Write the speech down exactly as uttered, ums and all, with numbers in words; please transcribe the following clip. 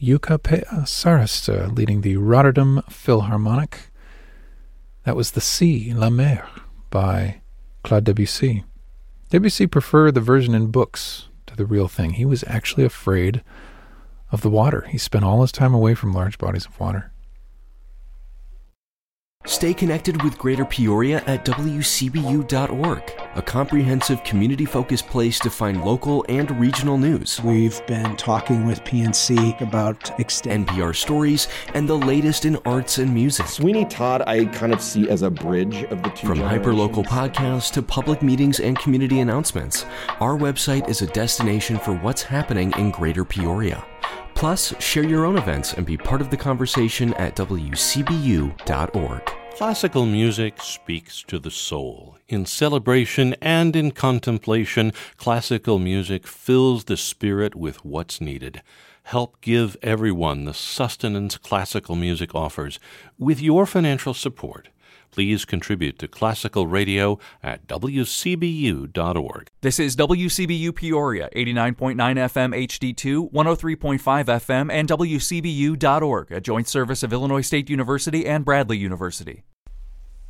Jukka Saarista leading the Rotterdam Philharmonic. That was The Sea, La Mer, by Claude Debussy. Debussy preferred the version in books to the real thing. He was actually afraid of the water. He spent all his time away from large bodies of water. Stay connected with Greater Peoria at W C B U dot org, a comprehensive community-focused place to find local and regional news. We've been talking with P N C about extend N P R stories and the latest in arts and music. Sweeney Todd I kind of see as a bridge of the two From generations. hyperlocal podcasts to public meetings and community announcements, our website is a destination for what's happening in Greater Peoria. Plus, share your own events and be part of the conversation at W C B U dot org. Classical music speaks to the soul. In celebration and in contemplation, classical music fills the spirit with what's needed. Help give everyone the sustenance classical music offers with your financial support. Please contribute to Classical Radio at W C B U dot org. This is W C B U Peoria, eighty-nine point nine F M H D two, one oh three point five F M, and W C B U dot org, a joint service of Illinois State University and Bradley University.